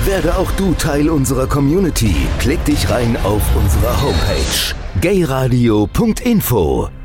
Werde auch du Teil unserer Community. Klick dich rein auf unserer Homepage gayradio.info.